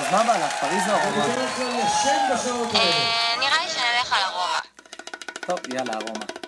אז מה בא לך, פריז או רומא? נראה לי שנלך על הרומא. טוב, יאללה, רומא.